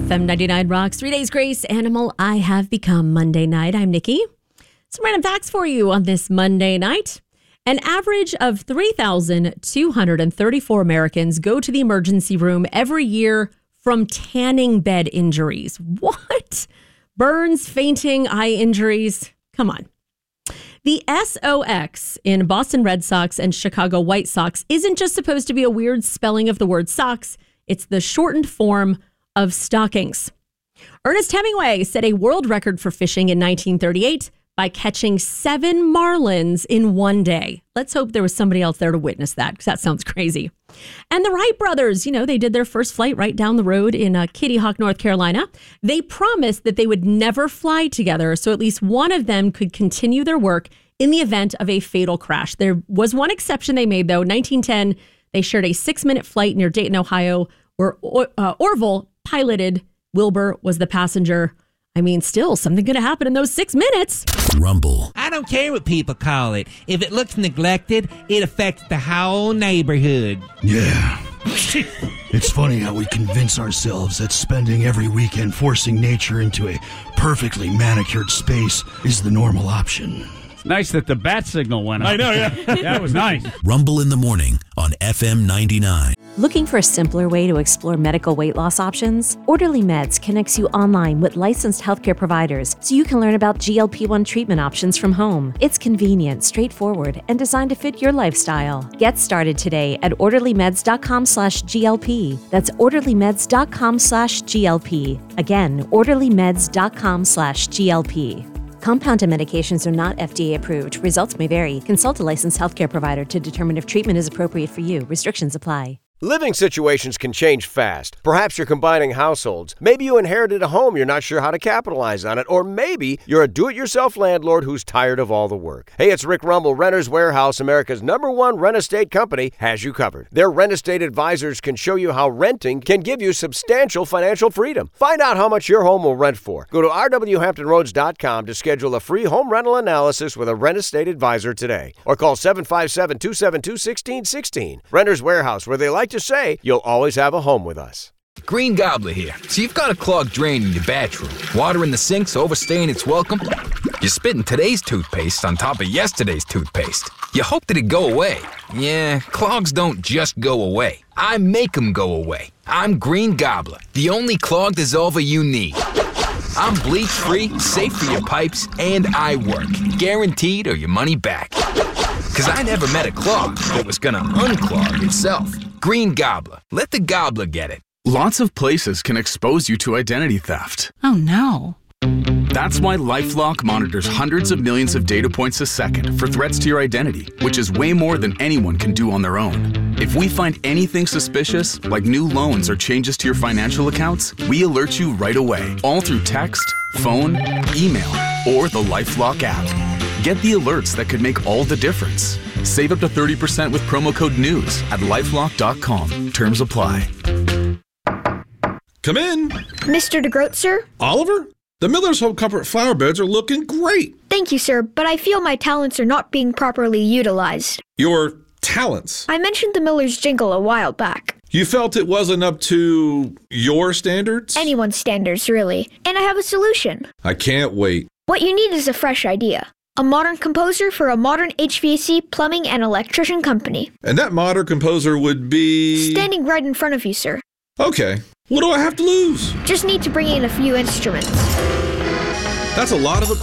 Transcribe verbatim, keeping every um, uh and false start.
F M ninety-nine Rocks. Three days grace, animal I have become. Monday night. I'm Nikki. Some random facts for you on this Monday night. An average of three thousand two hundred thirty-four Americans go to the emergency room every year from tanning bed injuries. What? Burns, fainting, eye injuries. Come on. The S O X in Boston Red Sox and Chicago White Sox isn't just supposed to be a weird spelling of the word socks. It's the shortened form of stockings. Ernest Hemingway set a world record for fishing in nineteen thirty-eight by catching seven marlins in one day. Let's hope there was somebody else there to witness that, because that sounds crazy. And the Wright brothers, you know, they did their first flight right down the road in uh, Kitty Hawk, North Carolina. They promised that they would never fly together, so at least one of them could continue their work in the event of a fatal crash. There was one exception they made, though. nineteen ten, they shared a six-minute flight near Dayton, Ohio, where uh, Orville piloted. Wilbur was the passenger. I mean, still, something could have happened in those six minutes. Rumble. I don't care what people call it. If it looks neglected, it affects the whole neighborhood. Yeah. It's funny how we convince ourselves that spending every weekend forcing nature into a perfectly manicured space is the normal option. Nice that the bat signal went up. I know, yeah. That was nice. Rumble in the morning on F M ninety-nine. Looking for a simpler way to explore medical weight loss options? Orderly Meds connects you online with licensed healthcare providers so you can learn about G L P one treatment options from home. It's convenient, straightforward, and designed to fit your lifestyle. Get started today at orderlymeds.com slash GLP. That's orderlymeds.com slash GLP. Again, orderlymeds.com slash GLP. Compounded medications are not F D A approved. Results may vary. Consult a licensed healthcare provider to determine if treatment is appropriate for you. Restrictions apply. Living situations can change fast. Perhaps you're combining households. Maybe you inherited a home you're not sure how to capitalize on it. Or maybe you're a do-it-yourself landlord who's tired of all the work. Hey, it's Rick Rumble. Renters Warehouse, America's number one rent estate company, has you covered. Their rent estate advisors can show you how renting can give you substantial financial freedom. Find out how much your home will rent for. Go to r w hampton roads dot com to schedule a free home rental analysis with a rent estate advisor today. Or call seven five seven, two seven two, one six one six. Renters Warehouse, where they like to say you'll always have a home with us. Green Gobbler here. So you've got a clogged drain in your bathroom. Water in the sink's overstaying its welcome. You're spitting today's toothpaste on top of yesterday's toothpaste. You hope that it'd go away. Yeah, clogs don't just go away. I make them go away. I'm Green Gobbler, the only clog dissolver you need. I'm bleach-free, safe for your pipes, and I work. Guaranteed or your money back. Because I never met a clog that was going to unclog itself. Green Gobbler. Let the gobbler get it. Lots of places can expose you to identity theft. Oh, no. That's why LifeLock monitors hundreds of millions of data points a second for threats to your identity, which is way more than anyone can do on their own. If we find anything suspicious, like new loans or changes to your financial accounts, we alert you right away, all through text, phone, email, or the LifeLock app. Get the alerts that could make all the difference. Save up to thirty percent with promo code NEWS at lifelock dot com. Terms apply. Come in. Mister DeGroat, sir? Oliver? The Miller's Home Comfort flower beds are looking great. Thank you, sir, but I feel my talents are not being properly utilized. Your talents? I mentioned the Miller's jingle a while back. You felt it wasn't up to your standards? Anyone's standards, really. And I have a solution. I can't wait. What you need is a fresh idea. A modern composer for a modern H V A C, plumbing, and electrician company. And that modern composer would be... standing right in front of you, sir. Okay. What do I have to lose? Just need to bring in a few instruments. That's a lot of equipment.